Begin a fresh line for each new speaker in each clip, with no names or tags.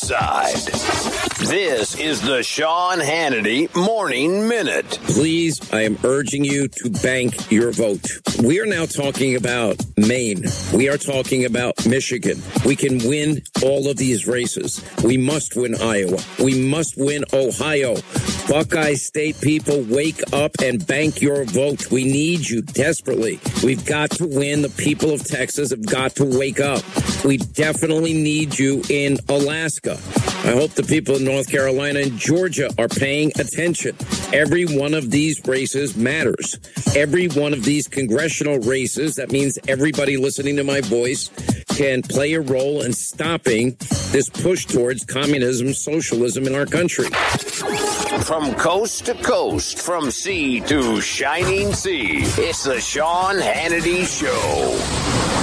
side. This is the Sean Hannity Morning Minute.
Please, I am urging you to bank your vote. We are now talking about Maine. We are talking about Michigan. We can win all of these races. We must win Iowa. We must win Ohio. Buckeye State people, wake up and bank your vote. We need you desperately. We've got to win. The people of Texas have got to wake up. We definitely need you in Alaska. I hope the people in North Carolina and Georgia are paying attention. Every one of these races matters. Every one of these congressional races, that means everybody listening to my voice can play a role in stopping this push towards communism, socialism in our country.
From coast to coast, from sea to shining sea, it's the Sean Hannity Show.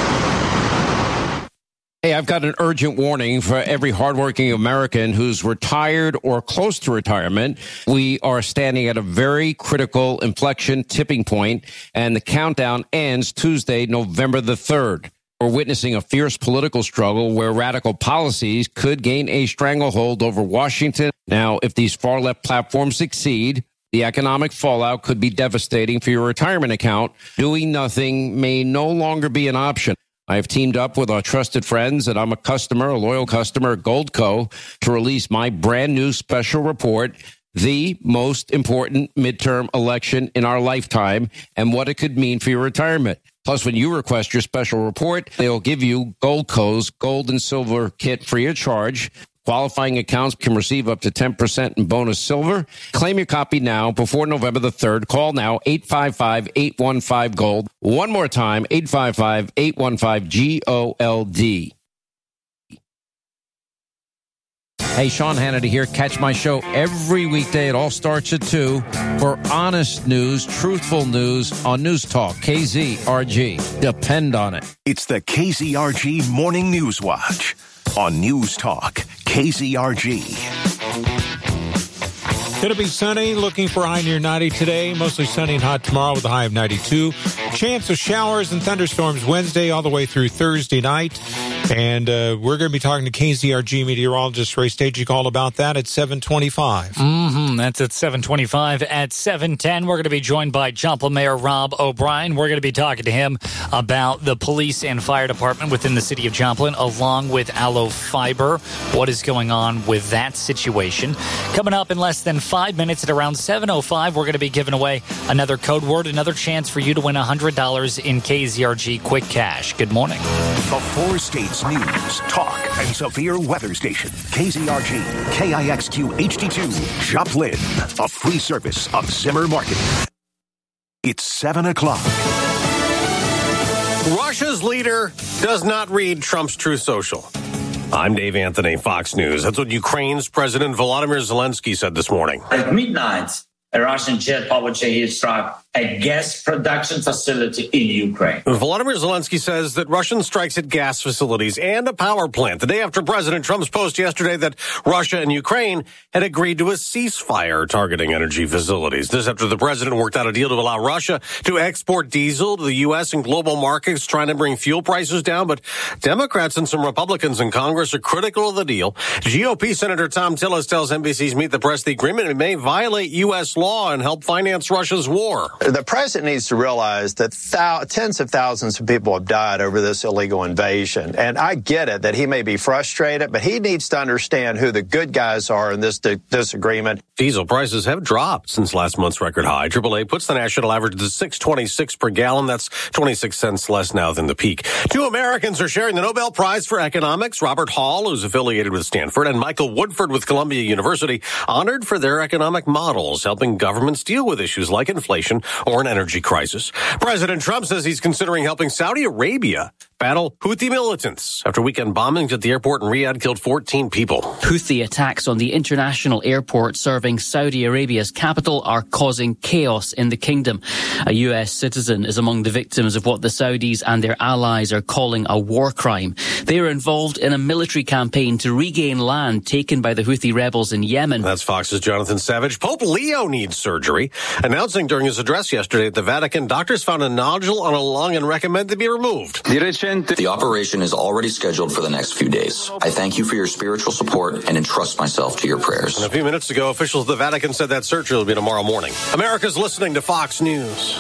Hey, I've got an urgent warning for every hardworking American who's retired or close to retirement. We are standing at a very critical inflection tipping point, and the countdown ends Tuesday, November the 3rd. We're witnessing a fierce political struggle where radical policies could gain a stranglehold over Washington. Now, if these far-left platforms succeed, the economic fallout could be devastating for your retirement account. Doing nothing may no longer be an option. I have teamed up with our trusted friends, and I'm a loyal customer at Goldco, to release my brand new special report, The Most Important Midterm Election in Our Lifetime, and what it could mean for your retirement. Plus, when you request your special report, they'll give you Goldco's Gold and Silver Kit free of charge. Qualifying accounts can receive up to 10% in bonus silver. Claim your copy now before November the 3rd. Call now, 855-815-GOLD. One more time, 855-815-GOLD. Hey, Sean Hannity here. Catch my show every weekday. It all starts at 2 for honest news, truthful news on News Talk, KZRG. Depend on it.
It's the KZRG Morning News Watch on News Talk, KZRG.
Going to be sunny, looking for a high near 90 today. Mostly sunny and hot tomorrow with a high of 92. Chance of showers and thunderstorms Wednesday all the way through Thursday night. And we're going to be talking to KZRG meteorologist Ray Stagik all about that at 7:25.
That's at 7:25. At 7:10, we're going to be joined by Joplin Mayor Rob O'Brien. We're going to be talking to him about the police and fire department within the city of Joplin, along with Aloe Fiber. What is going on with that situation? Coming up in less than 5 minutes at around 7:05, we're going to be giving away another code word, another chance for you to win $100 in KZRG Quick Cash. Good morning.
The Four States News, Talk, and Severe Weather Station. KZRG, KIXQ HD2, Joplin, a free service of Zimmer Marketing. It's 7 o'clock.
Russia's leader does not read Trump's Truth Social. I'm Dave Anthony, Fox News. That's what Ukraine's President Volodymyr Zelensky said this morning.
At midnight, a Russian jet powered struck a gas production facility in Ukraine.
Volodymyr Zelensky says that Russian strikes at gas facilities and a power plant the day after President Trump's post yesterday that Russia and Ukraine had agreed to a ceasefire targeting energy facilities. This after the president worked out a deal to allow Russia to export diesel to the U.S. and global markets, trying to bring fuel prices down. But Democrats and some Republicans in Congress are critical of the deal. GOP Senator Tom Tillis tells NBC's Meet the Press the agreement may violate U.S. law and help finance Russia's war.
The president needs to realize that tens of thousands of people have died over this illegal invasion. And I get it that he may be frustrated, but he needs to understand who the good guys are in this disagreement.
Diesel prices have dropped since last month's record high. AAA puts the national average to $6.26 per gallon. That's 26 cents less now than the peak. Two Americans are sharing the Nobel Prize for Economics. Robert Hall, who's affiliated with Stanford, and Michael Woodford with Columbia University, honored for their economic models, helping governments deal with issues like inflation or an energy crisis. President Trump says he's considering helping Saudi Arabia battle Houthi militants after weekend bombings at the airport in Riyadh killed 14 people.
Houthi attacks on the international airport serving Saudi Arabia's capital are causing chaos in the kingdom. A U.S. citizen is among the victims of what the Saudis and their allies are calling a war crime. They are involved in a military campaign to regain land taken by the Houthi rebels in Yemen.
That's Fox's Jonathan Savage. Pope Leo needs surgery, announcing during his address address yesterday at the Vatican, doctors found a nodule on a lung and recommend it be removed.
The operation is already scheduled for the next few days. I thank you for your spiritual support and entrust myself to your prayers.
And a few minutes ago, officials of the Vatican said that surgery will be tomorrow morning. America's listening to Fox News.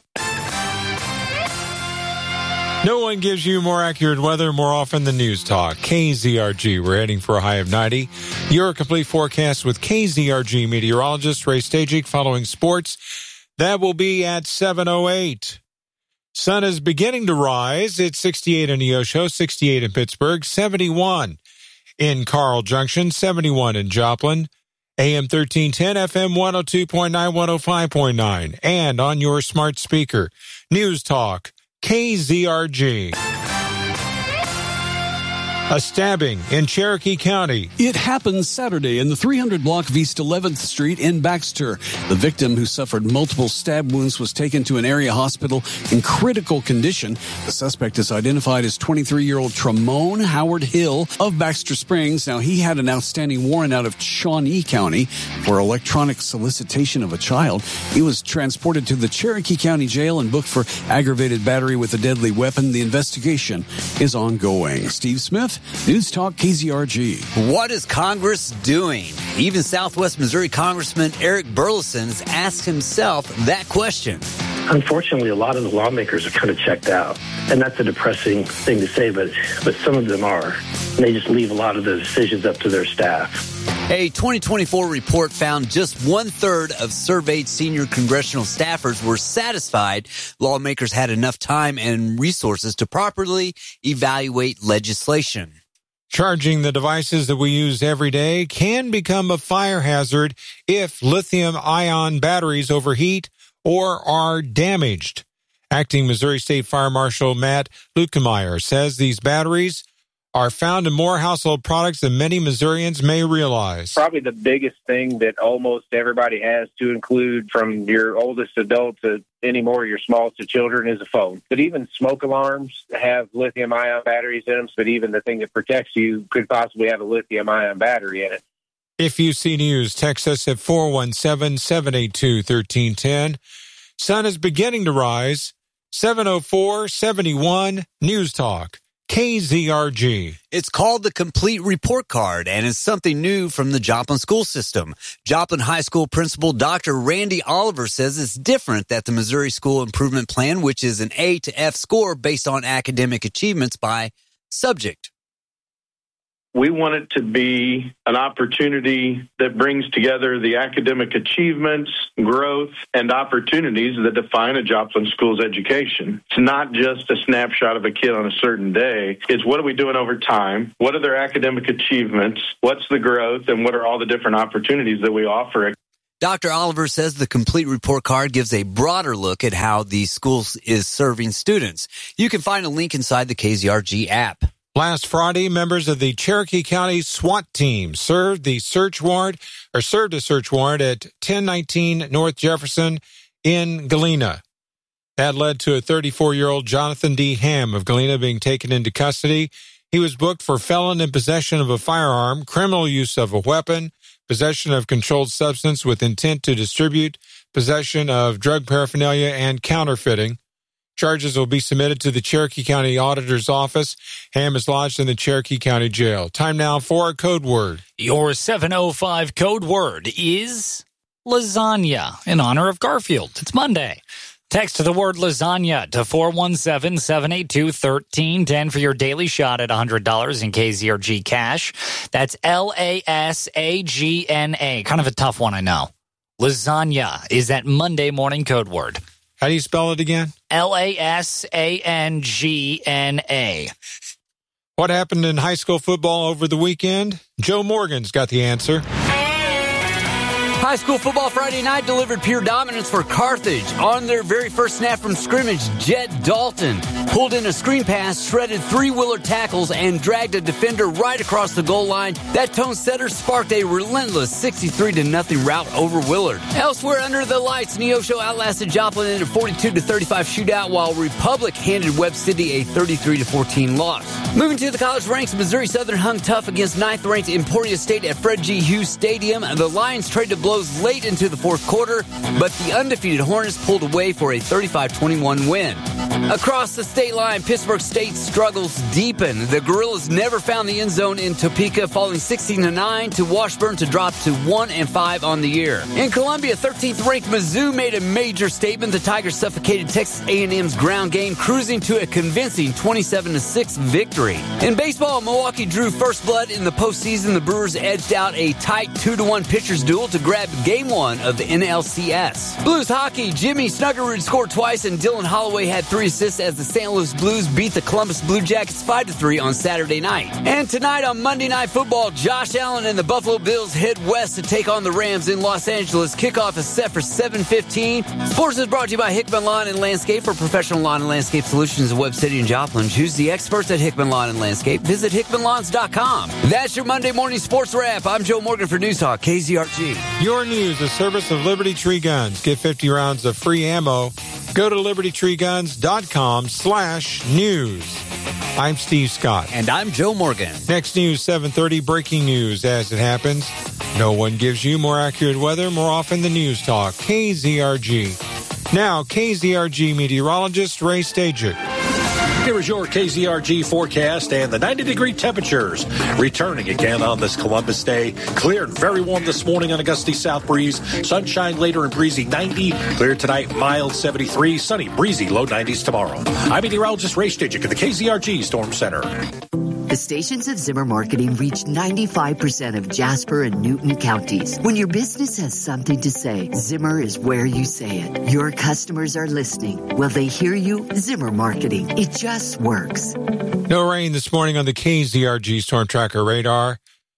No one gives you more accurate weather more often than News Talk. KZRG, we're heading for a high of 90. Your complete forecast with KZRG meteorologist Ray Stajic following sports. That will be at 7:08. Sun is beginning to rise. It's 68 in Neosho, 68 in Pittsburgh, 71 in Carl Junction, 71 in Joplin, AM 1310, FM 102.9, 105.9, and on your smart speaker. News Talk, KZRG. A stabbing in Cherokee County.
It happened Saturday in the 300 block of East 11th Street in Baxter. The victim, who suffered multiple stab wounds, was taken to an area hospital in critical condition. The suspect is identified as 23-year-old Tramone Howard Hill of Baxter Springs. Now, he had an outstanding warrant out of Shawnee County for electronic solicitation of a child. He was transported to the Cherokee County Jail and booked for aggravated battery with a deadly weapon. The investigation is ongoing. Steve Smith, News Talk KZRG.
What is Congress doing? Even Southwest Missouri Congressman Eric Burleson has asked himself that question.
Unfortunately, a lot of the lawmakers are kind of checked out. And that's a depressing thing to say, but some of them are. And they just leave a lot of the decisions up to their staff.
A 2024 report found just 1/3 of surveyed senior congressional staffers were satisfied lawmakers had enough time and resources to properly evaluate legislation.
Charging the devices that we use every day can become a fire hazard if lithium-ion batteries overheat or are damaged. Acting Missouri State Fire Marshal Matt Lukemeyer says these batteries are found in more household products than many Missourians may realize.
Probably the biggest thing that almost everybody has to include, from your oldest adult to anymore your smallest of children, is a phone. But even smoke alarms have lithium-ion batteries in them, but even the thing that protects you could possibly have a lithium-ion battery in it.
If you see news, text us at 417-782-1310. Sun is beginning to rise. 7:04, 71, News Talk, KZRG.
It's called the Complete Report Card, and it's something new from the Joplin school system. Joplin High School Principal Dr. Randy Oliver says it's different than the Missouri School Improvement Plan, which is an A to F score based on academic achievements by subject.
We want it to be an opportunity that brings together the academic achievements, growth, and opportunities that define a Joplin school's education. It's not just a snapshot of a kid on a certain day. It's what are we doing over time? What are their academic achievements? What's the growth? And what are all the different opportunities that we offer?
Dr. Oliver says the Complete Report Card gives a broader look at how the school is serving students. You can find a link inside the KZRG app.
Last Friday, members of the Cherokee County SWAT team served a search warrant at 1019 North Jefferson in Galena. That led to a 34-year-old Jonathan D. Ham of Galena being taken into custody. He was booked for felon in possession of a firearm, criminal use of a weapon, possession of controlled substance with intent to distribute, possession of drug paraphernalia, and counterfeiting. Charges will be submitted to the Cherokee County Auditor's Office. Ham is lodged in the Cherokee County Jail. Time now for a code word.
Your 7:05 code word is lasagna, in honor of Garfield. It's Monday. Text the word lasagna to 417-782-1310 for your daily shot at $100 in KZRG cash. That's LASAGNA. Kind of a tough one, I know. Lasagna is that Monday morning code word.
How do you spell it again?
LASANGNA.
What happened in high school football over the weekend? Joe Morgan's got the answer.
High school football Friday night delivered pure dominance for Carthage. On their very first snap from scrimmage, Jet Dalton pulled in a screen pass, shredded 3 Willard tackles, and dragged a defender right across the goal line. That tone setter sparked a relentless 63-0 rout over Willard. Elsewhere under the lights, Neosho outlasted Joplin in a 42-35 shootout, while Republic handed Webb City a 33-14 loss. Moving to the college ranks, Missouri Southern hung tough against 9th-ranked Emporia State at Fred G. Hughes Stadium. The Lions traded blows late into the fourth quarter, but the undefeated Hornets pulled away for a 35-21 win. Across the state line, Pittsburgh State's struggles deepen. The Gorillas never found the end zone in Topeka, falling 16-9 to Washburn to drop to 1-5 on the year. In Columbia, 13th-ranked Mizzou made a major statement. The Tigers suffocated Texas A&M's ground game, cruising to a convincing 27-6 victory. In baseball, Milwaukee drew first blood in the postseason. The Brewers edged out a tight 2-1 pitchers duel to grab Game 1 of the NLCS. Blues hockey, Jimmy Snuggerud scored twice, and Dylan Holloway had 3 assists as the St. Louis Blues beat the Columbus Blue Jackets 5-3 on Saturday night. And tonight on Monday Night Football, Josh Allen and the Buffalo Bills head west to take on the Rams in Los Angeles. Kickoff is set for 7:15. Sports is brought to you by Hickman Lawn and Landscape. For professional lawn and landscape solutions in Webb City and Joplin, choose the experts at Hickman Lawn and Landscape. Visit hickmanlawns.com. That's your Monday morning sports wrap. I'm Joe Morgan for News Talk, KZRG.
Your news, a service of Liberty Tree Guns. Get 50 rounds of free ammo. Go to libertytreeguns.com/news. I'm Steve Scott.
And I'm Joe Morgan.
Next news, 7:30, breaking news as it happens. No one gives you more accurate weather more often than News Talk, KZRG. Now, KZRG meteorologist Ray Stajic.
Here is your KZRG forecast and the 90-degree temperatures returning again on this Columbus day. Clear and very warm this morning on a gusty south breeze. Sunshine later and breezy 90. Clear tonight, mild 73. Sunny, breezy, low 90s tomorrow. I'm meteorologist Ray Stajic at the KZRG Storm Center.
The stations of Zimmer Marketing reach 95% of Jasper and Newton counties. When your business has something to say, Zimmer is where you say it. Your customers are listening. Will they hear you? Zimmer Marketing. It just works.
No rain this morning on the KZRG Storm Tracker radar.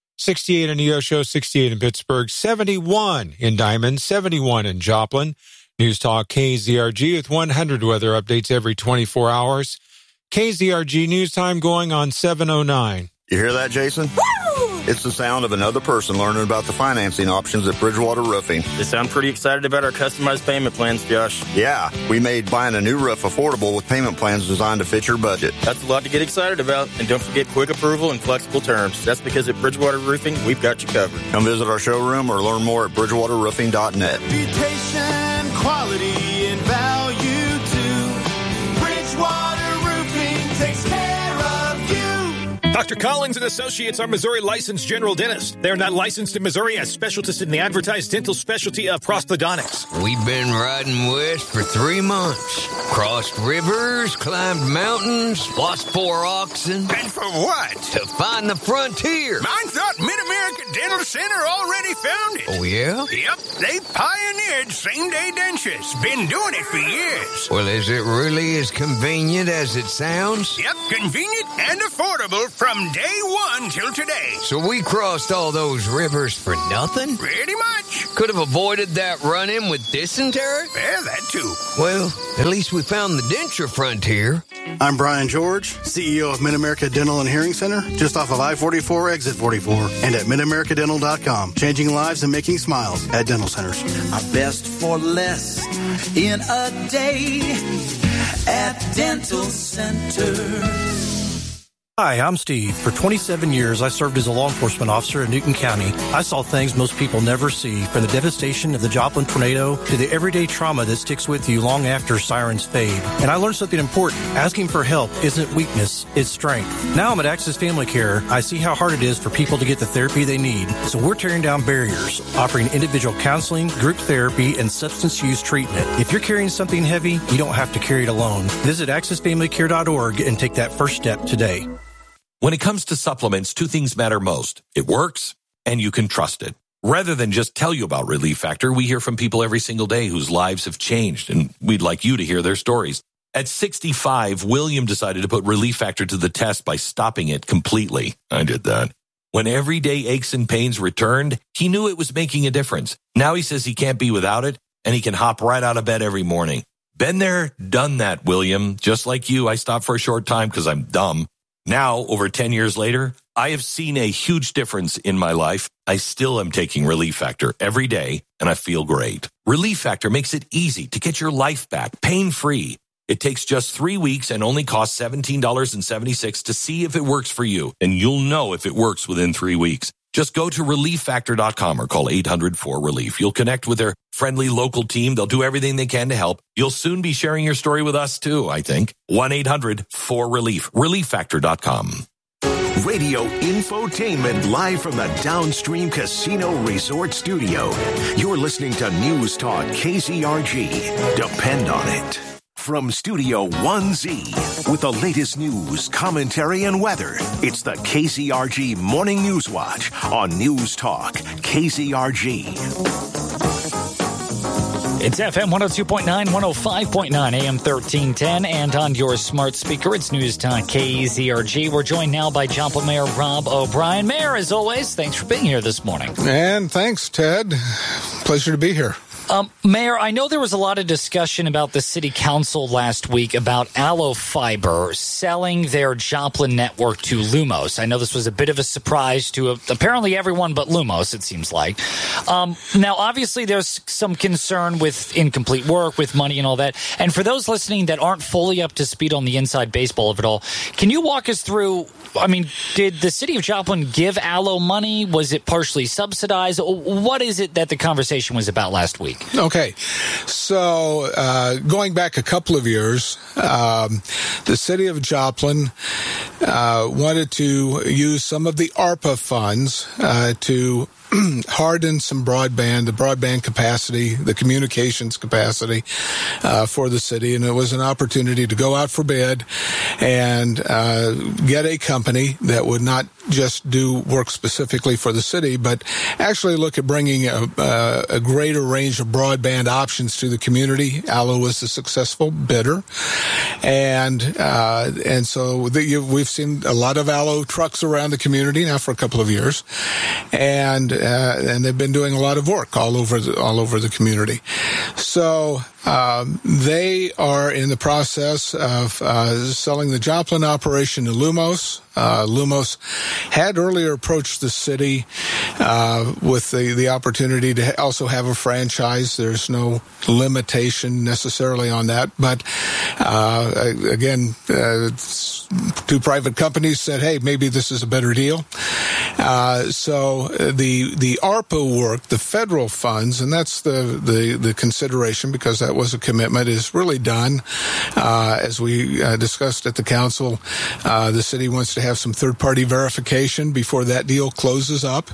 68 in Neosho, 68 in Pittsburgh, 71 in Diamond, 71 in Joplin. News Talk KZRG with 100 weather updates every 24 hours. KZRG News Time going on 7:09.
You hear that, Jason? Woo! It's the sound of another person learning about the financing options at Bridgewater Roofing.
They sound pretty excited about our customized payment plans, Josh.
Yeah, we made buying a new roof affordable with payment plans designed to fit your budget.
That's a lot to get excited about. And don't forget quick approval and flexible terms. That's because at Bridgewater Roofing, we've got you covered.
Come visit our showroom or learn more at bridgewaterroofing.net.
Reputation, quality, and value too. Bridgewater Roofing takes care of you.
Dr. Collins and Associates are Missouri licensed general dentists. They are not licensed in Missouri as specialists in the advertised dental specialty of prosthodontics.
We've been riding west for 3 months. Crossed rivers, climbed mountains, lost 4 oxen.
And for what?
To find the frontier.
Mine thought Mid-America Dental Center already found it.
Oh, yeah?
Yep, they pioneered same-day dentures. Been doing it for years.
Well, is it really as convenient as it sounds?
Yep, convenient and affordable from day one till today.
So we crossed all those rivers for nothing?
Pretty much.
Could have avoided that run-in with dysentery?
Yeah, that too.
Well, at least we found the denture frontier.
I'm Brian George, CEO of Mid-America Dental and Hearing Center, just off of I-44, exit 44, and at MidAmericaDental.com. Changing lives and making smiles at dental centers.
Our best for less in a day at Dental Center.
Hi, I'm Steve. For 27 years, I served as a law enforcement officer in Newton County. I saw things most people never see, from the devastation of the Joplin tornado to the everyday trauma that sticks with you long after sirens fade. And I learned something important. Asking for help isn't weakness, it's strength. Now I'm at Access Family Care. I see how hard it is for people to get the therapy they need. So we're tearing down barriers, offering individual counseling, group therapy, and substance use treatment. If you're carrying something heavy, you don't have to carry it alone. Visit accessfamilycare.org and take that first step today.
When it comes to supplements, 2 things matter most. It works, and you can trust it. Rather than just tell you about Relief Factor, we hear from people every single day whose lives have changed, and we'd like you to hear their stories. At 65, William decided to put Relief Factor to the test by stopping it completely. I did that. When everyday aches and pains returned, he knew it was making a difference. Now he says he can't be without it, and he can hop right out of bed every morning. Been there, done that, William. Just like you, I stopped for a short time because I'm dumb. Now, over 10 years later, I have seen a huge difference in my life. I still am taking Relief Factor every day, and I feel great. Relief Factor makes it easy to get your life back, pain-free. It takes just 3 weeks and only costs $17.76 to see if it works for you, and you'll know if it works within 3 weeks. Just go to ReliefFactor.com or call 800-4RELIEF. You'll connect with their friendly local team. They'll do everything they can to help. You'll soon be sharing your story with us, too, I think. 1-800-4RELIEF. ReliefFactor.com.
Radio infotainment live from the Downstream Casino Resort Studio. You're listening to News Talk KZRG. Depend on it. From Studio 1Z, with the latest news, commentary, and weather, it's the KZRG Morning News Watch on News Talk KZRG.
It's FM 102.9, 105.9, AM 1310, and on your smart speaker, it's News Talk KZRG. We're joined now by Joplin Mayor Rob O'Brien. Mayor, as always, thanks for being here this morning.
And thanks, Ted. Pleasure to be here.
Mayor, I know there was a lot of discussion about the city council last week about Allo Fiber selling their Joplin network to Lumos. I know this was a bit of a surprise to apparently everyone but Lumos, it seems like. Now, obviously, there's some concern with incomplete work, with money and all that. And for those listening that aren't fully up to speed on the inside baseball of it all, can you walk us through, I mean, did the city of Joplin give Allo money? Was it partially subsidized? What is it that the conversation was about last week?
Okay, so going back a couple of years, the city of Joplin wanted to use some of the ARPA funds to harden some the broadband capacity, the communications capacity for the city. And it was an opportunity to go out for bid and get a company that would not just do work specifically for the city, but actually look at bringing a greater range of broadband options to the community. Allo was the successful bidder. And so we've seen a lot of Allo trucks around the community now for a couple of years. And they've been doing a lot of work all over the community. So they are in the process of selling the Joplin operation to Lumos. Lumos had earlier approached the city with the opportunity to also have a franchise. There's no limitation necessarily on that. But again, two private companies said, hey, maybe this is a better deal. So the ARPA work, the federal funds, and that's the consideration because that was a commitment, is really done. As we discussed at the council, the city wants to have some third-party verification before that deal closes up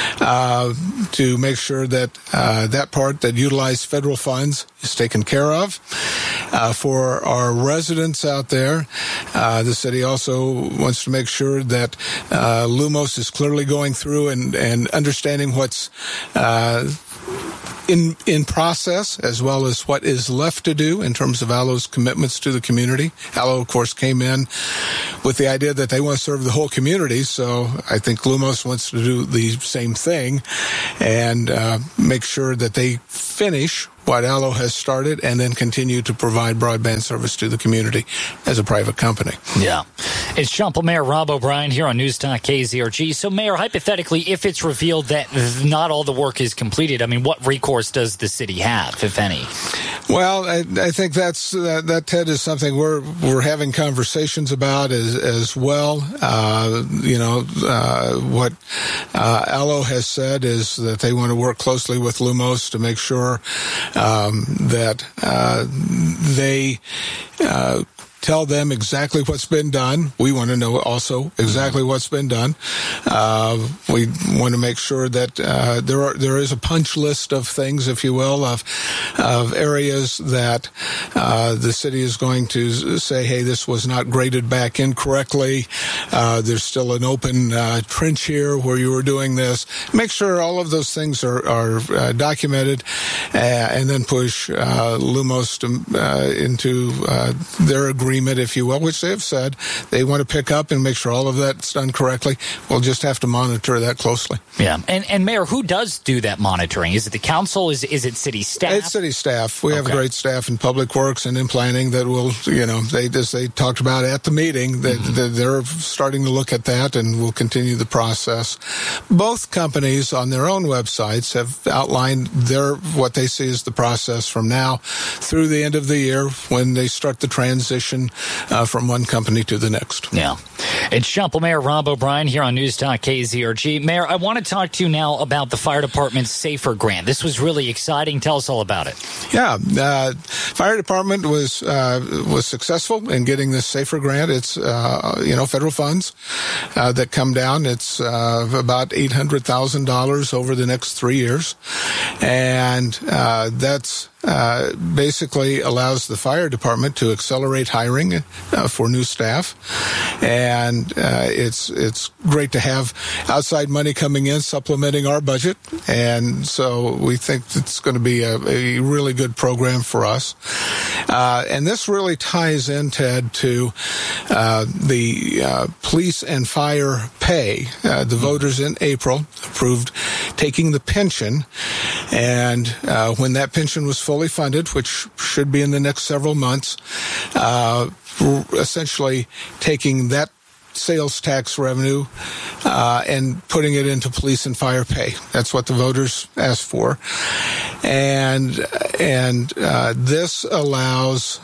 to make sure that that part that utilized federal funds is taken care of. For our residents out there, the city also wants to make sure that Lumos is clearly going through and understanding what's in process, as well as what is left to do in terms of Allo's commitments to the community. Allo, of course, came in with the idea that they want to serve the whole community, so I think Lumos wants to do the same thing and make sure that they finish what Allo has started and then continue to provide broadband service to the community as a private company.
Yeah. It's Joplin Mayor Rob O'Brien here on News Talk KZRG. So, Mayor, hypothetically, if it's revealed that not all the work is completed, I mean, what recourse does the city have, if any?
Well, I think that Ted is something we're having conversations about as well. What Allo has said is that they want to work closely with Lumos to make sure that they tell them exactly what's been done. We want to know also exactly what's been done. We want to make sure that there is a punch list of things, if you will, of areas that the city is going to say, hey, this was not graded back incorrectly. There's still an open trench here where you were doing this. Make sure all of those things are documented and then push Lumos into their agreement agreement, if you will, which they have said they want to pick up and make sure all of that's done correctly. We'll just have to monitor that closely.
Yeah. And Mayor, who does do that monitoring? Is it the council? Is it city staff?
It's city staff. We have great staff in public works and in planning that will, they talked about at the meeting that they're starting to look at that, and we'll continue the process. Both companies on their own websites have outlined what they see as the process from now through the end of the year when they start the transition from one company to the next.
Yeah. It's Joplin Mayor Rob O'Brien here on News Talk KZRG. Mayor, I want to talk to you now about the fire department's SAFER grant. This was really exciting. Tell us all about it.
Yeah. Fire department was successful in getting this SAFER grant. It's, federal funds that come down. It's about $800,000 over the next 3 years. And that's basically allows the fire department to accelerate hiring for new staff. And it's great to have outside money coming in, supplementing our budget. And so we think it's going to be a really good program for us. And this really ties in, Ted, to the police and fire pay. The voters in April approved taking the pension, and when that pension was fully funded, which should be in the next several months, essentially taking that sales tax revenue and putting it into police and fire pay. That's what the voters asked for. And this allows,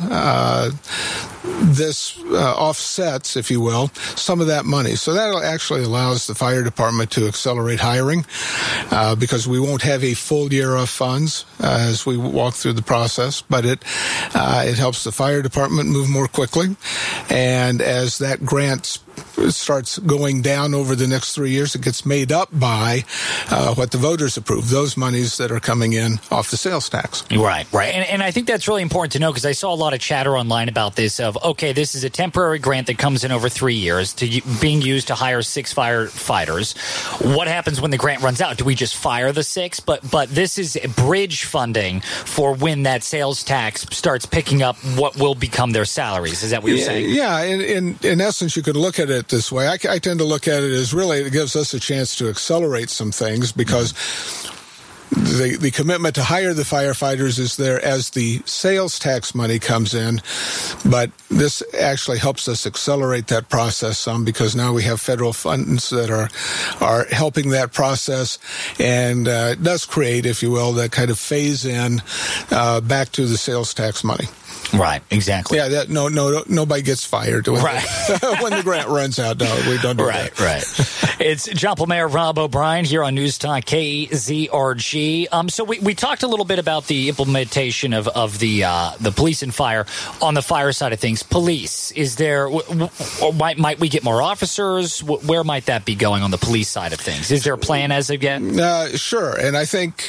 offsets, if you will, some of that money. So that actually allows the fire department to accelerate hiring because we won't have a full year of funds as we walk through the process, but it helps the fire department move more quickly. And as that grant starts going down over the next 3 years, it gets made up by what the voters approve, those monies that are coming in off the sales tax.
Right. And I think that's really important to know because I saw a lot of chatter online about this of, okay, this is a temporary grant that comes in over 3 years being used to hire 6 firefighters. What happens when the grant runs out? Do we just fire the 6? But this is bridge funding for when that sales tax starts picking up what will become their salaries. Is that what you're saying?
Yeah. In essence, you could look at it this way. I tend to look at it as really it gives us a chance to accelerate some things because the commitment to hire the firefighters is there as the sales tax money comes in, but this actually helps us accelerate that process some because now we have federal funds that are helping that process, and it does create, if you will, that kind of phase in back to the sales tax money.
Right, exactly.
Yeah, nobody gets fired when the grant runs out. No, we don't do that.
Right. It's Joplin Mayor Rob O'Brien here on News Talk KZRG. So we talked a little bit about the implementation of the police and fire on the fire side of things. Police, is there? Might we get more officers? Where might that be going on the police side of things? Is there a plan as of yet?
Sure, and I think.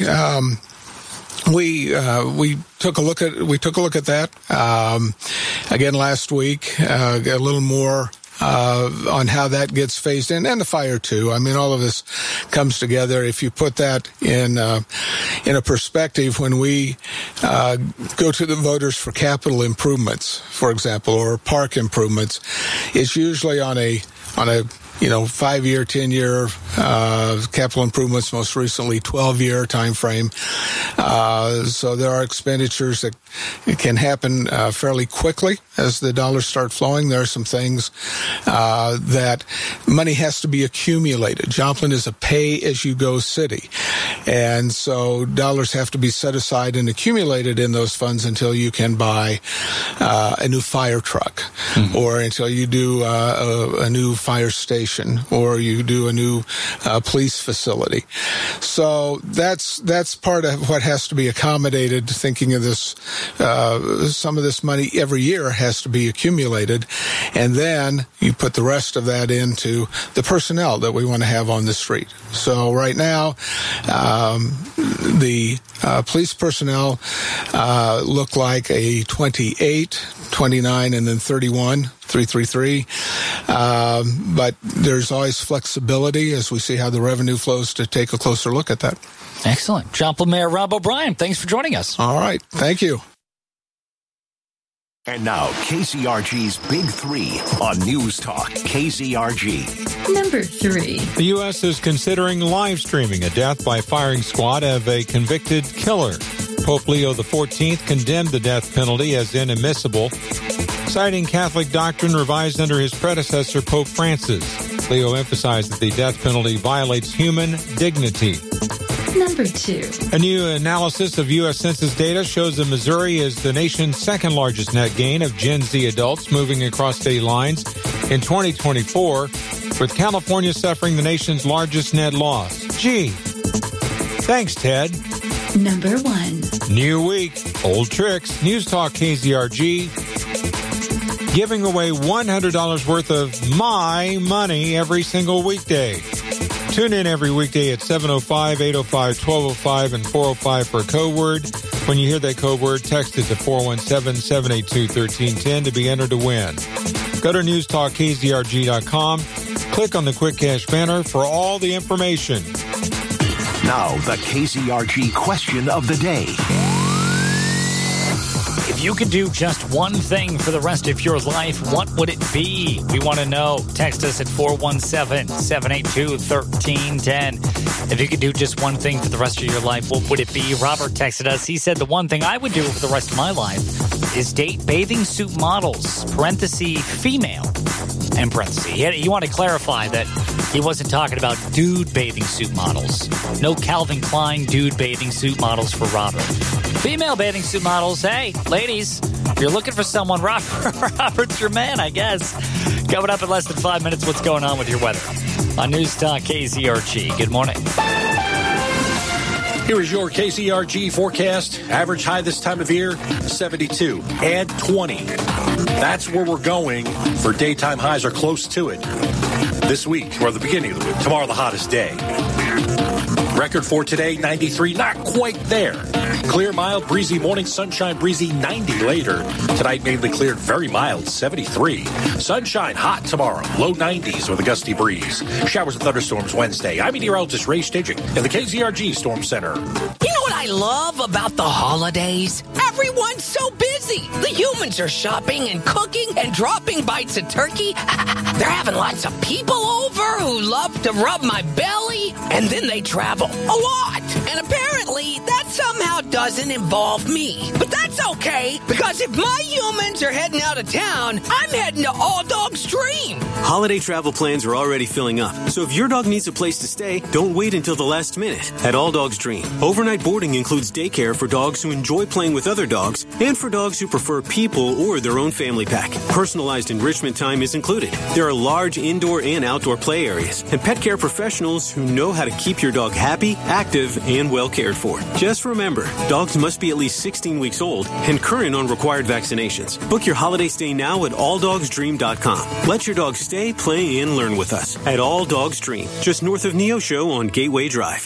We took a look at that again last week. A little more on how that gets phased in, and the fire too. I mean, all of this comes together. If you put that in a perspective, when we go to the voters for capital improvements, for example, or park improvements, it's usually on a 5-year, 10-year capital improvements, most recently 12-year time frame. So there are expenditures that can happen fairly quickly as the dollars start flowing. There are some things that money has to be accumulated. Joplin is a pay-as-you-go city. And so dollars have to be set aside and accumulated in those funds until you can buy a new fire truck or until you do a new fire station or you do a new police facility. So that's part of what has to be accommodated, thinking of this. Some of this money every year has to be accumulated, and then you put the rest of that into the personnel that we want to have on the street. So right now, the police personnel look like a 28, 29, and then 31, 333. But there's always flexibility as we see how the revenue flows to take a closer look at that.
Excellent. Joplin Mayor Rob O'Brien, thanks for joining us.
All right. Thank you.
And now, KCRG's Big Three on News Talk KCRG.
Number 3.
The U.S. is considering live streaming a death by firing squad of a convicted killer. Pope Leo XIV condemned the death penalty as inadmissible, citing Catholic doctrine revised under his predecessor, Pope Francis. Leo emphasized that the death penalty violates human dignity.
Number 2.
A new analysis of U.S. Census data shows that Missouri is the nation's second largest net gain of Gen Z adults moving across state lines in 2024, with California suffering the nation's largest net loss. Gee. Thanks, Ted.
Number 1.
New week, old tricks. News Talk KZRG. Giving away $100 worth of my money every single weekday. Tune in every weekday at 7:05, 8:05, 12:05, and 4:05 for a code word. When you hear that code word, text it to 417-782-1310 to be entered to win. Go to newstalkkzrg.com. Click on the Quick Cash banner for all the information.
Now, the KZRG question of the day.
If you could do just one thing for the rest of your life, what would it be? We want to know. Text us at 417-782-1310. If you could do just one thing for the rest of your life, what would it be? Robert texted us. He said the one thing I would do for the rest of my life is date bathing suit models, parenthesis, female, and parenthesis. He wanted to clarify that he wasn't talking about dude bathing suit models. No Calvin Klein dude bathing suit models for Robert. Female bathing suit models, hey, ladies, if you're looking for someone, Robert's your man, I guess. Coming up in less than 5 minutes, what's going on with your weather? On News Talk KZRG. Good morning.
Here is your KZRG forecast. Average high this time of year, 72. Add 20. That's where we're going for daytime highs or close to it this week, or the beginning of the week. Tomorrow, the hottest day. Record for today, 93. Not quite there. Clear, mild, breezy morning, sunshine, breezy, 90 later. Tonight, mainly cleared, very mild, 73. Sunshine, hot tomorrow, low 90s with a gusty breeze. Showers and thunderstorms Wednesday. I'm meteorologist Ray Stidging in the KZRG Storm Center.
You know what I love about the holidays? Everyone's so busy. The humans are shopping and cooking and dropping bites of turkey. They're having lots of people over who love to rub my belly, and then they travel a lot. And apparently, that somehow doesn't involve me. But that's okay, because if my humans are heading out of town, I'm heading to All Dogs Dream.
Holiday travel plans are already filling up, so if your dog needs a place to stay, don't wait until the last minute. At All Dogs Dream, overnight boarding includes daycare for dogs who enjoy playing with other dogs and for dogs who prefer people or their own family pack. Personalized enrichment time is included. There are large indoor and outdoor play areas and pet care professionals who know how to keep your dog happy, active, and well cared for. Just remember, dogs must be at least 16 weeks old and current on required vaccinations. Book your holiday stay now at alldogsdream.com. Let your dog stay, play, and learn with us at All Dogs Dream, just north of Neosho on Gateway Drive.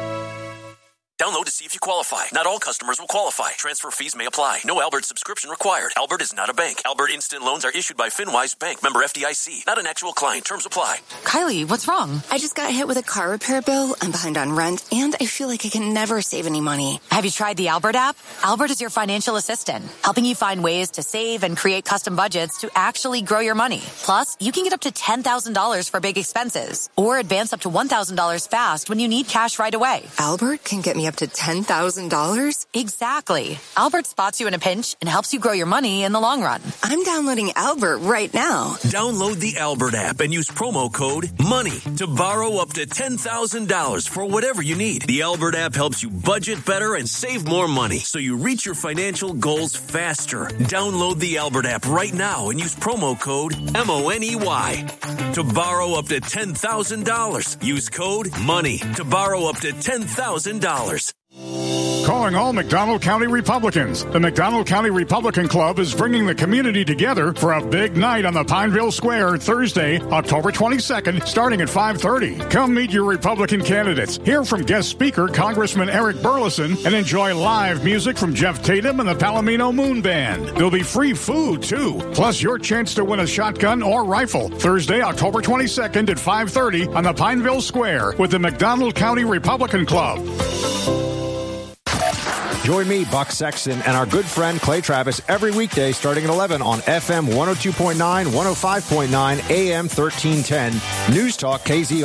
Download to see if you qualify. Not all customers will qualify. Transfer fees may apply. No Albert subscription required. Albert is not a bank. Albert Instant Loans are issued by FinWise Bank, member FDIC. Not an actual client. Terms apply.
Kylie, what's wrong? I just got hit with a car repair bill. I'm behind on rent, and I feel like I can never save any money.
Have you tried the Albert app? Albert is your financial assistant, helping you find ways to save and create custom budgets to actually grow your money. Plus, you can get up to $10,000 for big expenses, or advance up to $1,000 fast when you need cash right away.
Albert can get me up to $10,000?
Exactly. Albert spots you in a pinch and helps you grow your money in the long run.
I'm downloading Albert right now.
Download the Albert app and use promo code MONEY to borrow up to $10,000 for whatever you need. The Albert app helps you budget better and save more money so you reach your financial goals faster. Download the Albert app right now and use promo code MONEY to borrow up to $10,000. Use code MONEY to borrow up to $10,000.
Calling all McDonald County Republicans. The McDonald County Republican Club is bringing the community together for a big night on the Pineville Square Thursday, October 22nd, starting at 5:30. Come meet your Republican candidates, hear from guest speaker Congressman Eric Burleson, and enjoy live music from Jeff Tatum and the Palomino Moon Band. There'll be free food, too, plus your chance to win a shotgun or rifle. Thursday, October 22nd at 5:30 on the Pineville Square with the McDonald County Republican Club.
Join me, Buck Sexton, and our good friend Clay Travis every weekday starting at 11 on FM 102.9, 105.9, AM 1310. News Talk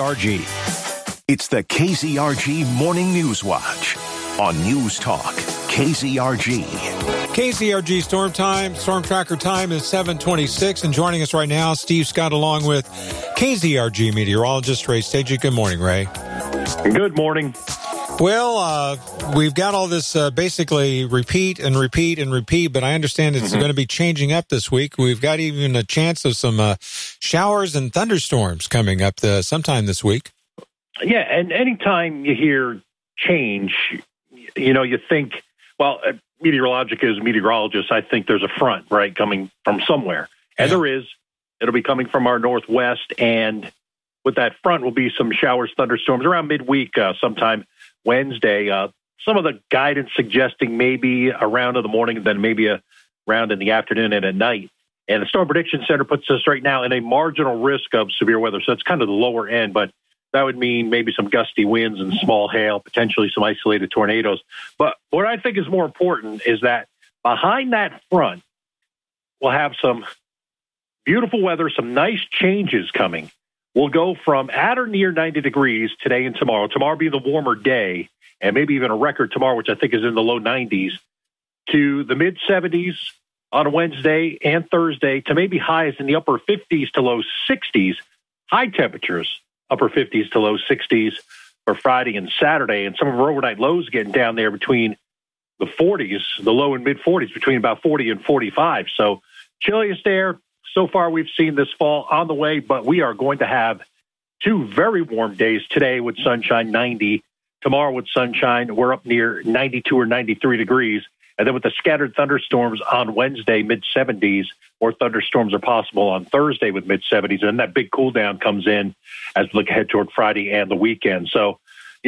KZRG.
It's the KZRG Morning News Watch on News Talk KZRG.
KZRG Storm Tracker time is 7:26, and joining us right now, Steve Scott, along with KZRG meteorologist Ray Stagey. Good morning, Ray.
Good morning.
Well, we've got all this basically repeat, but I understand it's going to be changing up this week. We've got even a chance of some showers and thunderstorms coming up sometime this week.
Yeah, and anytime you hear change, you think, well, meteorologists, I think there's a front, right, coming from somewhere. And there is. It'll be coming from our northwest, and with that front will be some showers, thunderstorms around midweek, sometime Wednesday. Some of the guidance suggesting maybe a round in the morning, then maybe a round in the afternoon and at night. And the Storm Prediction Center puts us right now in a marginal risk of severe weather. So it's kind of the lower end, but that would mean maybe some gusty winds and small hail, potentially some isolated tornadoes. But what I think is more important is that behind that front, we'll have some beautiful weather, some nice changes coming. We'll go from at or near 90 degrees today and tomorrow. Tomorrow being the warmer day, and maybe even a record tomorrow, which I think is in the low 90s, to the mid-70s on Wednesday and Thursday, to maybe highs in the upper 50s to low 60s. High temperatures, upper 50s to low 60s for Friday and Saturday. And some of our overnight lows getting down there between the 40s, the low and mid-40s, between about 40 and 45. So chilliest air so far we've seen this fall on the way, but we are going to have two very warm days today with sunshine, 90. Tomorrow with sunshine, we're up near 92 or 93 degrees. And then with the scattered thunderstorms on Wednesday, mid-70s, more thunderstorms are possible on Thursday with mid-70s. And that big cool down comes in as we look ahead toward Friday and the weekend. So,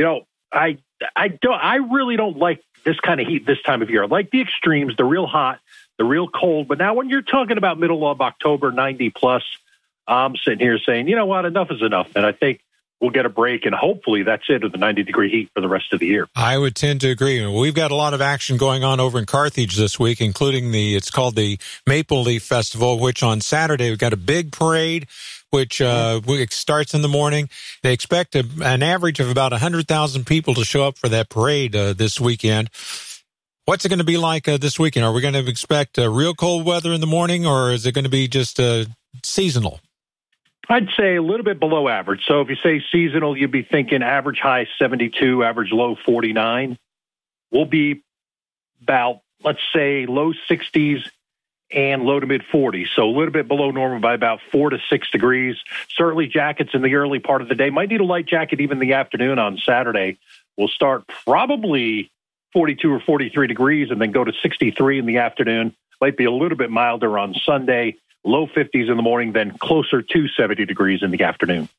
I really don't like this kind of heat this time of year. I like the extremes, the real hot, the real cold. But now when you're talking about middle of October, 90 plus, I'm sitting here saying, you know what, enough is enough. And I think we'll get a break, and hopefully that's it with the 90-degree heat for the rest of the year.
I would tend to agree. We've got a lot of action going on over in Carthage this week, including it's called the Maple Leaf Festival, which on Saturday we've got a big parade, which starts in the morning. They expect an average of about 100,000 people to show up for that parade this weekend. What's it going to be like this weekend? Are we going to expect real cold weather in the morning, or is it going to be just seasonal?
I'd say a little bit below average. So if you say seasonal, you'd be thinking average high 72, average low 49. We'll be about, let's say, low 60s and low to mid 40s. So a little bit below normal by about 4 to 6 degrees. Certainly jackets in the early part of the day. Might need a light jacket even in the afternoon on Saturday. We'll start probably 42 or 43 degrees and then go to 63 in the afternoon. Might be a little bit milder on Sunday. Low 50s in the morning, then closer to 70 degrees in the afternoon.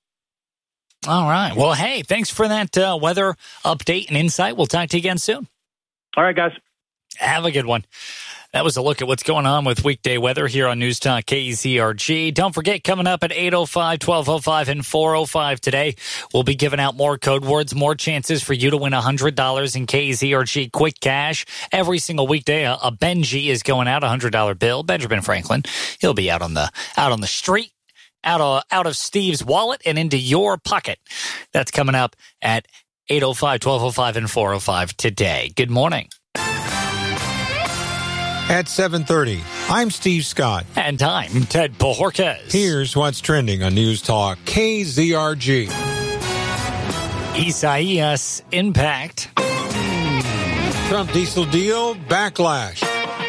All right. Well, hey, thanks for that weather update and insight. We'll talk to you again soon.
All right, guys.
Have a good one. That was a look at what's going on with weekday weather here on News Talk KZRG. Don't forget, coming up at 8:05, 12:05, and 4:05 today, we'll be giving out more code words, more chances for you to win $100 in KZRG Quick Cash. Every single weekday, a Benji is going out, $100 bill. Benjamin Franklin, he'll be out on the street, out of Steve's wallet and into your pocket. That's coming up at 8:05, 12:05, and 4:05 today. Good morning.
At 7:30, I'm Steve Scott.
And I'm Ted Bojorquez.
Here's what's trending on News Talk KZRG.
Isaias impact.
Trump diesel deal backlash.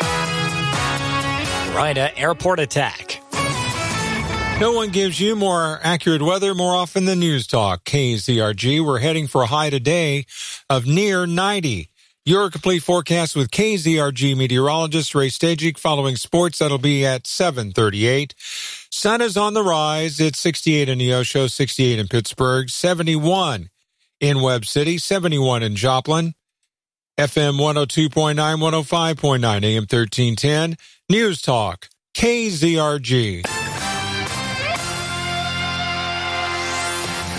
Ryder airport attack.
No one gives you more accurate weather more often than News Talk KZRG. We're heading for a high today of near 90. Your complete forecast with KZRG meteorologist Ray Stagey. Following sports, that'll be at 7:38. Sun is on the rise. It's 68 in Neosho, 68 in Pittsburgh, 71 in Webb City, 71 in Joplin. FM 102.9, 105.9, AM 1310. News Talk, KZRG.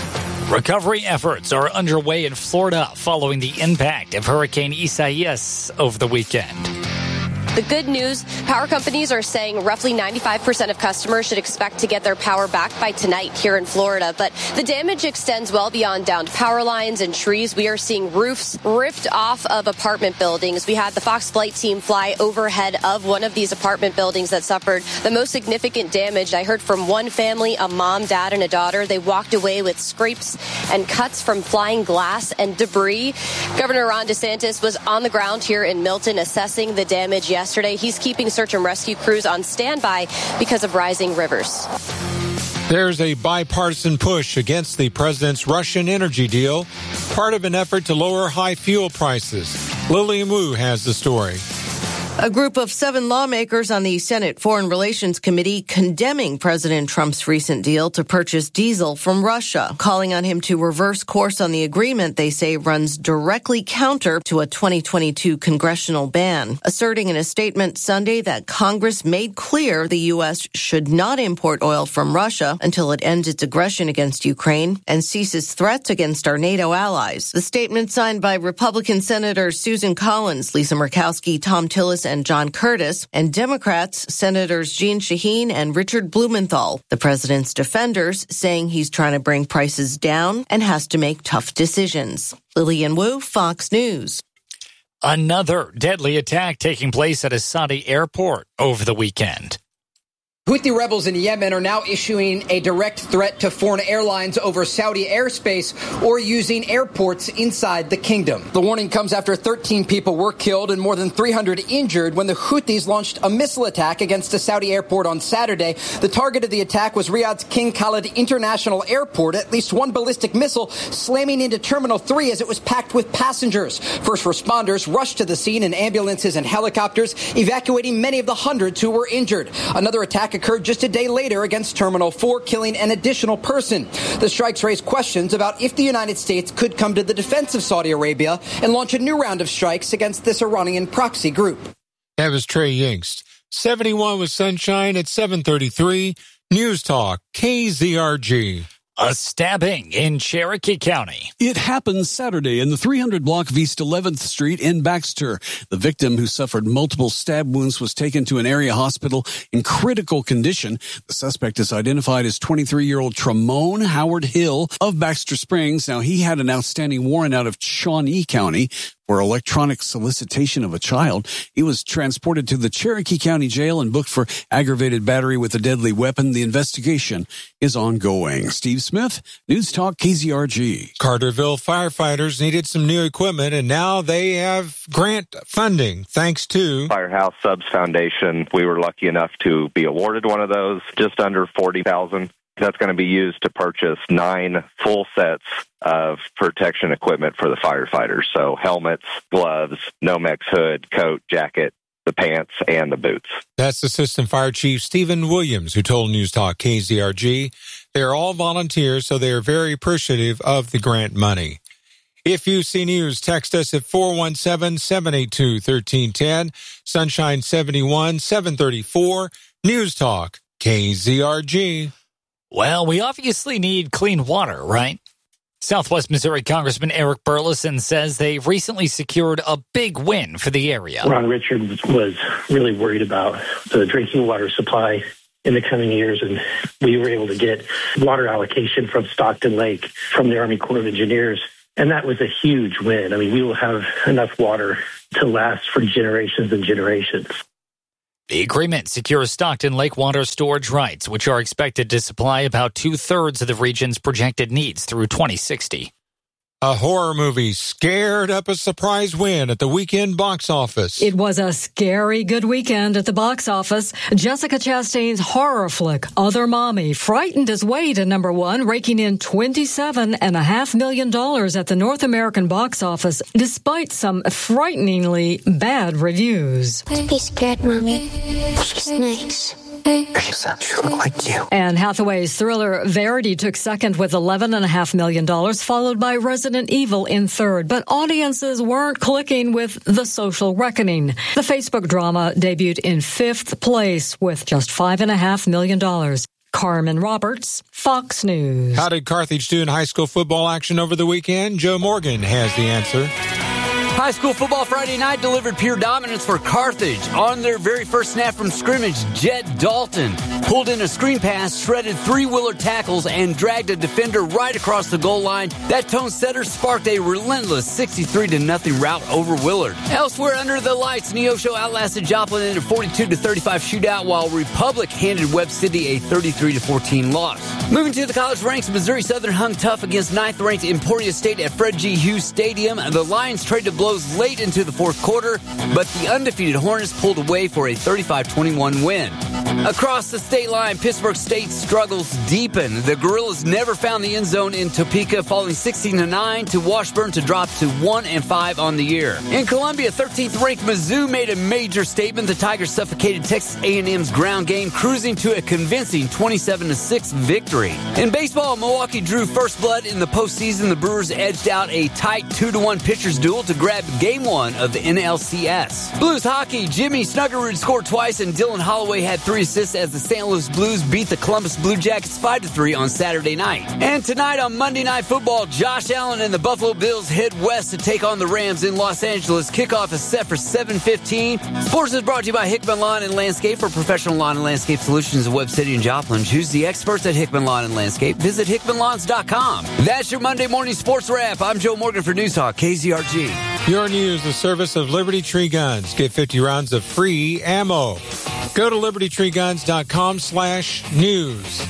Recovery efforts are underway in Florida following the impact of Hurricane Isaias over the weekend.
The good news, power companies are saying roughly 95% of customers should expect to get their power back by tonight here in Florida. But the damage extends well beyond downed power lines and trees. We are seeing roofs ripped off of apartment buildings. We had the Fox flight team fly overhead of one of these apartment buildings that suffered the most significant damage. I heard from one family, a mom, dad, and a daughter. They walked away with scrapes and cuts from flying glass and debris. Governor Ron DeSantis was on the ground here in Milton assessing the damage yesterday. He's keeping search and rescue crews on standby because of rising rivers.
There's a bipartisan push against the president's Russian energy deal, part of an effort to lower high fuel prices. Lillian Wu has the story.
A group of 7 lawmakers on the Senate Foreign Relations Committee condemning President Trump's recent deal to purchase diesel from Russia, calling on him to reverse course on the agreement they say runs directly counter to a 2022 congressional ban, asserting in a statement Sunday that Congress made clear the U.S. should not import oil from Russia until it ends its aggression against Ukraine and ceases threats against our NATO allies. The statement signed by Republican Senators Susan Collins, Lisa Murkowski, Tom Tillis, and John Curtis, and Democrats, Senators Jeanne Shaheen and Richard Blumenthal. The president's defenders saying he's trying to bring prices down and has to make tough decisions. Lillian Wu, Fox News.
Another deadly attack taking place at a Saudi airport over the weekend.
Houthi rebels in Yemen are now issuing a direct threat to foreign airlines over Saudi airspace or using airports inside the kingdom. The warning comes after 13 people were killed and more than 300 injured when the Houthis launched a missile attack against a Saudi airport on Saturday. The target of the attack was Riyadh's King Khalid International Airport. At least one ballistic missile slamming into Terminal 3 as it was packed with passengers. First responders rushed to the scene in ambulances and helicopters, evacuating many of the hundreds who were injured. Another attack occurred just a day later against Terminal 4, killing an additional person. The strikes raised questions about if the United States could come to the defense of Saudi Arabia and launch a new round of strikes against this Iranian proxy group.
That was Trey Yingst. 71 with sunshine at 7:33. News Talk, KZRG.
A stabbing in Cherokee County.
It happened Saturday in the 300 block of East 11th Street in Baxter. The victim, who suffered multiple stab wounds, was taken to an area hospital in critical condition. The suspect is identified as 23-year-old Tramone Howard Hill of Baxter Springs. Now, he had an outstanding warrant out of Shawnee County for electronic solicitation of a child. He was transported to the Cherokee County Jail and booked for aggravated battery with a deadly weapon. The investigation is ongoing. Steve Smith, News Talk KZRG.
Carterville firefighters needed some new equipment, and now they have grant funding thanks to
Firehouse Subs Foundation. We were lucky enough to be awarded one of those, just under $40,000. That's going to be used to purchase 9 full sets of protection equipment for the firefighters. So helmets, gloves, Nomex hood, coat, jacket, the pants, and the boots.
That's Assistant Fire Chief Stephen Williams, who told News Talk KZRG. They're all volunteers, so they are very appreciative of the grant money. If you see news, text us at 417-782-1310. Sunshine 71, 734. News Talk KZRG.
Well, we obviously need clean water, right? Southwest Missouri Congressman Eric Burleson says they recently secured a big win for the area.
Ron Richards was really worried about the drinking water supply in the coming years, and we were able to get water allocation from Stockton Lake from the Army Corps of Engineers, and that was a huge win. I mean, we will have enough water to last for generations and generations.
The agreement secures Stockton Lake water storage rights, which are expected to supply about 2/3 of the region's projected needs through 2060.
A horror movie scared up a surprise win at the weekend box office.
It was a scary good weekend at the box office. Jessica Chastain's horror flick, Other Mommy, frightened its way to number 1, raking in $27.5 million at the North American box office, despite some frighteningly bad reviews.
Don't be scared, Mommy. She's nice.
You look like you. Anne Hathaway's thriller Verity took second with $11.5 million, followed by Resident Evil in third. But audiences weren't clicking with The Social Reckoning. The Facebook drama debuted in 5th place with just $5.5 million. Carmen Roberts, Fox News.
How did Carthage do in high school football action over the weekend? Joe Morgan has the answer.
High school football Friday night delivered pure dominance for Carthage. On their very first snap from scrimmage, Jet Dalton pulled in a screen pass, shredded 3-wheeler tackles, and dragged a defender right across the goal line. That tone setter sparked a relentless 63-0 rout over Willard. Elsewhere under the lights, Neosho outlasted Joplin in a 42-35 shootout, while Republic handed Webb City a 33-14 loss. Moving to the college ranks, Missouri Southern hung tough against 9th-ranked Emporia State at Fred G. Hughes Stadium. The Lions traded blows late into the fourth quarter, but the undefeated Hornets pulled away for a 35-21 win. Across the state line, Pittsburgh State's struggles deepen. The Gorillas never found the end zone in Topeka, falling 16-9 to Washburn to drop to 1-5 on the year. In Columbia, 13th-ranked Mizzou made a major statement. The Tigers suffocated Texas A&M's ground game, cruising to a convincing 27-6 victory. In baseball, Milwaukee drew first blood in the postseason. The Brewers edged out a tight 2-1 pitchers duel to grab Game 1 of the NLCS. Blues hockey, Jimmy Snuggerud scored twice and Dylan Holloway had 3 assists as the St. Louis Blues beat the Columbus Blue Jackets 5-3 on Saturday night. And tonight on Monday Night Football, Josh Allen and the Buffalo Bills head west to take on the Rams in Los Angeles. Kickoff is set for 7:15. Sports is brought to you by Hickman Lawn and Landscape. For professional lawn and landscape solutions in Webb City and Joplin, choose the experts at Hickman Lawn and Landscape. Visit hickmanlawns.com. That's your Monday morning sports wrap. I'm Joe Morgan for News Talk KZRG.
Your news, the service of Liberty Tree Guns. Get 50 rounds of free ammo. Go to libertytreeguns.com/news.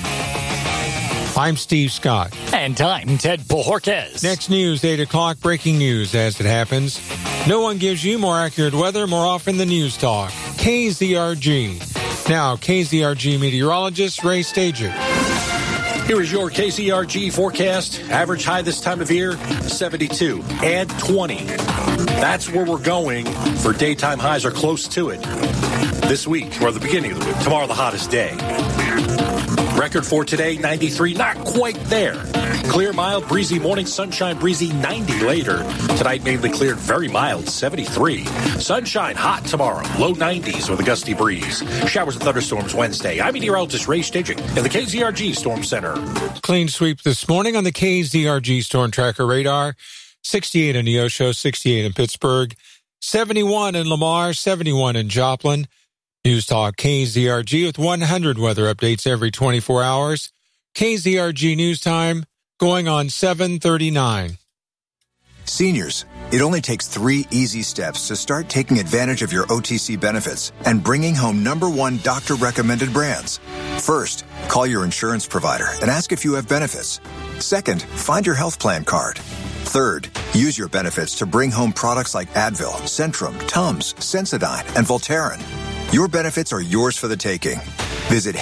I'm Steve Scott.
And I'm Ted Bojorquez.
Next news, 8 o'clock, breaking news as it happens. No one gives you more accurate weather more often than News Talk. KZRG. Now, KZRG meteorologist Ray Stajic.
Here is your KZRG forecast. Average high this time of year, 72. Add 20. That's where we're going for daytime highs or close to it this week, or the beginning of the week. Tomorrow, the hottest day. Record for today, 93. Not quite there. Clear, mild, breezy morning. Sunshine, breezy, 90 later. Tonight, mainly cleared, very mild, 73. Sunshine, hot tomorrow. Low 90s with a gusty breeze. Showers and thunderstorms Wednesday. I'm meteorologist Ray Stajic in the KZRG Storm Center.
Clean sweep this morning on the KZRG Storm Tracker radar. 68 in Neosho, 68 in Pittsburgh, 71 in Lamar, 71 in Joplin. News Talk KZRG with 100 weather updates every 24 hours. KZRG News Time going on 7:39.
Seniors, it only takes 3 easy steps to start taking advantage of your OTC benefits and bringing home #1 doctor-recommended brands. First, call your insurance provider and ask if you have benefits. Second, find your health plan card. Third, use your benefits to bring home products like Advil, Centrum, Tums, Sensodyne, and Voltaren. Your benefits are yours for the taking. Visit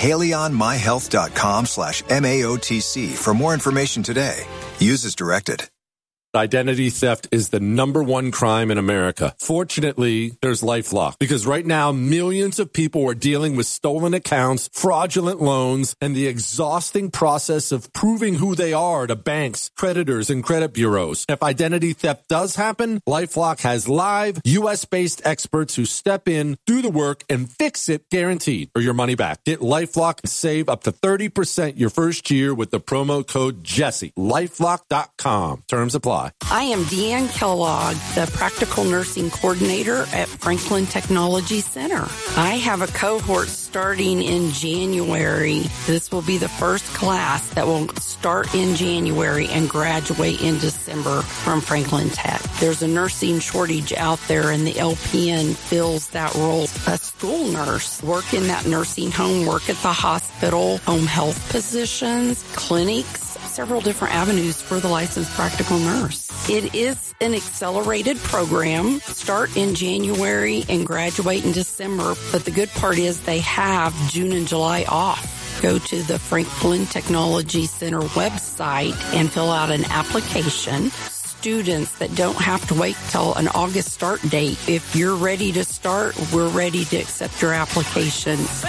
HaleyOnMyHealth.com/MAOTC for more information today. Use as directed.
Identity theft is the #1 crime in America. Fortunately, there's LifeLock, because right now millions of people are dealing with stolen accounts, fraudulent loans, and the exhausting process of proving who they are to banks, creditors, and credit bureaus. If identity theft does happen, LifeLock has live US-based experts who step in, do the work, and fix it guaranteed for your money back. Get LifeLock and save up to 30% your first year with the promo code Jesse. LifeLock.com. Terms apply.
I am Deanne Kellogg, the Practical Nursing Coordinator at Franklin Technology Center. I have a cohort starting in January. This will be the first class that will start in January and graduate in December from Franklin Tech. There's a nursing shortage out there, and the LPN fills that role. A school nurse, work in that nursing home, work at the hospital, home health positions, clinics, several different avenues for the licensed practical nurse. It is an accelerated program. Start in January and graduate in December. But the good part is they have June and July off. Go to the Franklin Technology Center website and fill out an application. Students that don't have to wait till an August start date. If you're ready to start, we're ready to accept your application.